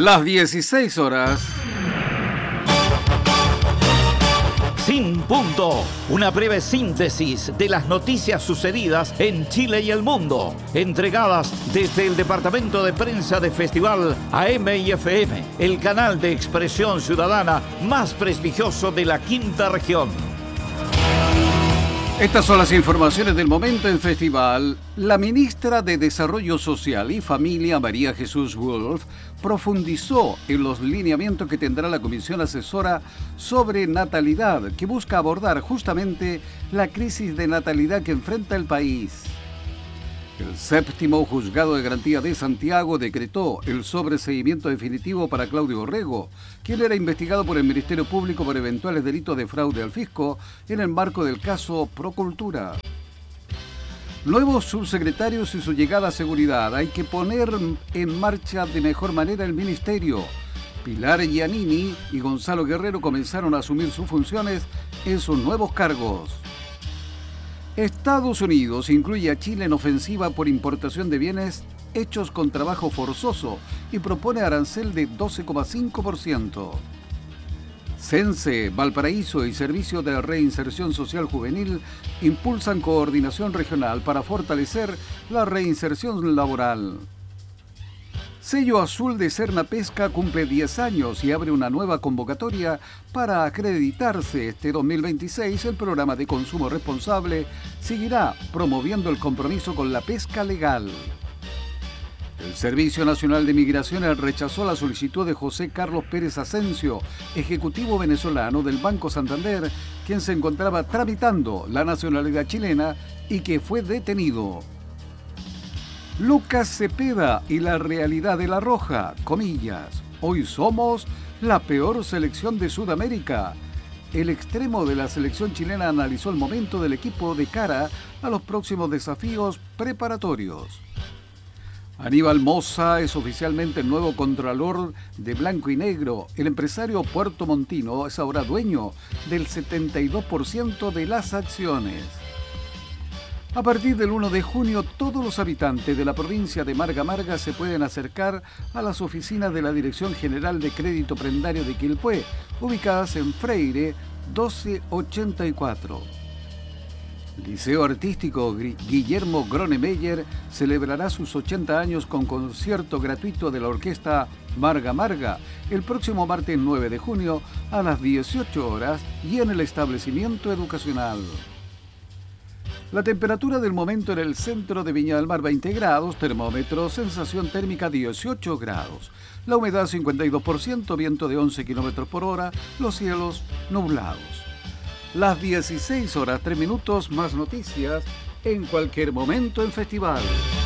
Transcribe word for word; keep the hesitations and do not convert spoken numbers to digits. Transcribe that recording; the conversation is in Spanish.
Las dieciséis horas. Sin punto, una breve síntesis de las noticias sucedidas en Chile y el mundo, entregadas desde el Departamento de Prensa de Festival A M y F M, el canal de expresión ciudadana más prestigioso de la quinta región. Estas son las informaciones del momento en Festival. La ministra de Desarrollo Social y Familia, María Jesús Wolf, profundizó en los lineamientos que tendrá la Comisión Asesora sobre Natalidad, que busca abordar justamente la crisis de natalidad que enfrenta el país. El séptimo Juzgado de Garantía de Santiago decretó el sobreseimiento definitivo para Claudio Orrego, quien era investigado por el Ministerio Público por eventuales delitos de fraude al fisco en el marco del caso Procultura. Nuevos subsecretarios y su llegada a seguridad. Hay que poner en marcha de mejor manera el ministerio. Pilar Giannini y Gonzalo Guerrero comenzaron a asumir sus funciones en sus nuevos cargos. Estados Unidos incluye a Chile en ofensiva por importación de bienes hechos con trabajo forzoso y propone arancel de doce coma cinco por ciento. CENSE, Valparaíso y Servicio de Reinserción Social Juvenil impulsan coordinación regional para fortalecer la reinserción laboral. Sello Azul de Serna Pesca cumple diez años y abre una nueva convocatoria para acreditarse. Este dos mil veintiséis, el programa de consumo responsable seguirá promoviendo el compromiso con la pesca legal. El Servicio Nacional de Migraciones rechazó la solicitud de José Carlos Pérez Asensio, ejecutivo venezolano del Banco Santander, quien se encontraba tramitando la nacionalidad chilena y que fue detenido. Lucas Cepeda y la realidad de La Roja, comillas, hoy somos la peor selección de Sudamérica. El extremo de la selección chilena analizó el momento del equipo de cara a los próximos desafíos preparatorios. Aníbal Moza es oficialmente el nuevo contralor de Blanco y Negro. El empresario puertomontino es ahora dueño del setenta y dos por ciento de las acciones. A partir del uno de junio, todos los habitantes de la provincia de Marga Marga se pueden acercar a las oficinas de la Dirección General de Crédito Prendario de Quilpué, ubicadas en Freire doce ochenta y cuatro. Liceo Artístico Guillermo Gronemeyer celebrará sus ochenta años con concierto gratuito de la orquesta Marga Marga el próximo martes nueve de junio a las dieciocho horas y en el establecimiento educacional. La temperatura del momento en el centro de Viña del Mar veinte grados, termómetro, sensación térmica dieciocho grados. La humedad cincuenta y dos por ciento, viento de once kilómetros por hora, los cielos nublados. Las dieciséis horas, tres minutos, más noticias en cualquier momento en Festival.